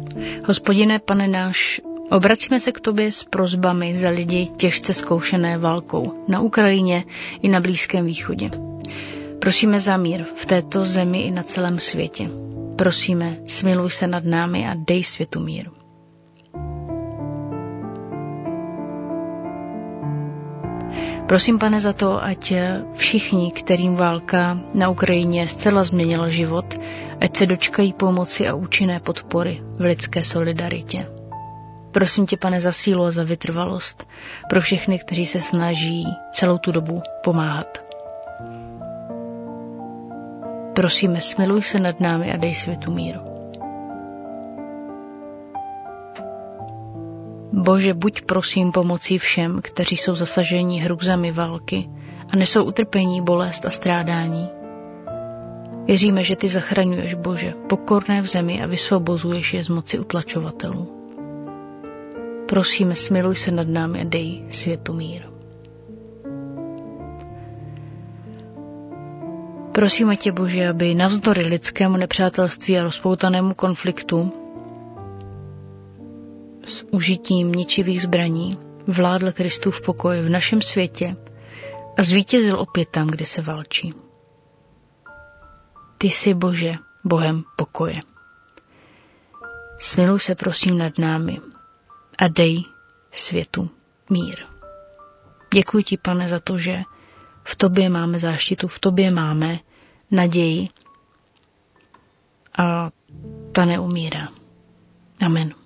Hospodine, Pane náš, obracíme se k tobě s prosbami za lidi těžce zkoušené válkou na Ukrajině i na Blízkém východě. Prosíme za mír v této zemi i na celém světě. Prosíme, smiluj se nad námi a dej světu mír. Prosím, Pane, za to, ať všichni, kterým válka na Ukrajině zcela změnila život, ať se dočkají pomoci a účinné podpory v lidské solidaritě. Prosím tě, Pane, za sílu a za vytrvalost pro všechny, kteří se snaží celou tu dobu pomáhat. Prosíme, smiluj se nad námi a dej světu mír. Bože, buď prosím pomocí všem, kteří jsou zasaženi hrůzami války a nesou utrpení, bolest a strádání. Věříme, že ty zachraňuješ, Bože, pokorné v zemi a vysvobozuješ je z moci utlačovatelů. Prosíme, smiluj se nad námi a dej světu mír. Prosíme tě, Bože, aby navzdory lidskému nepřátelství a rozpoutanému konfliktu s užitím ničivých zbraní vládl Kristův pokoj v našem světě a zvítězil opět tam, kde se válčí. Ty jsi, Bože, Bohem pokoje. Smiluj se prosím nad námi a dej světu mír. Děkuji ti, Pane, za to, že v tobě máme záštitu, v tobě máme naději a ta neumírá. Amen.